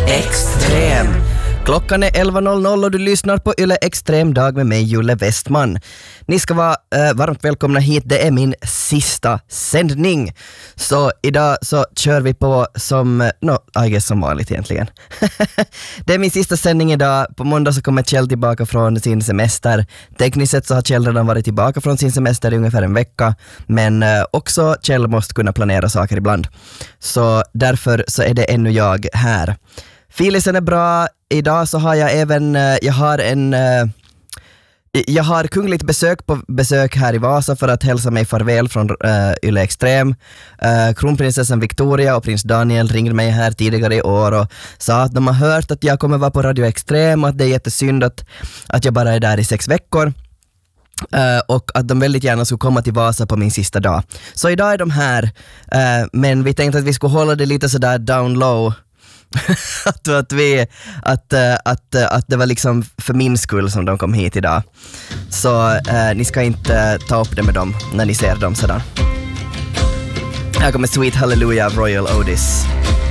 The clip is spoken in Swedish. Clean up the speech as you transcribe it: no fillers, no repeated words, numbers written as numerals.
Extrem. Klockan är 11.00 och du lyssnar på Yle Extrem dag med mig, Julle Westman. Ni ska vara varmt välkomna hit. Det är min sista sändning. Så idag så kör vi på som, I guess som vanligt egentligen. Det är min sista sändning idag. På måndag så kommer Kjell tillbaka från sin semester. Tekniskt sett så har Kjell redan varit tillbaka från sin semester i ungefär en vecka. Men också Kjell måste kunna planera saker ibland. Så därför så är det ännu jag här. Filisen är bra. Idag så har jag även, jag har kungligt besök här i Vasa för att hälsa mig farväl från Yle Extrem. Kronprinsessan Victoria och prins Daniel ringde mig här tidigare i år och sa att de har hört att jag kommer vara på Radio Extrem och att det är jättesynd att jag bara är där i 6 veckor. Och att de väldigt gärna skulle komma till Vasa på min sista dag. Så idag är de här, men vi tänkte att vi skulle hålla det lite sådär down low. att det var liksom för min skull som de kom hit idag. Så ni ska inte ta upp det med dem när ni ser dem sedan. Här kommer Sweet Hallelujah av Royal Otis.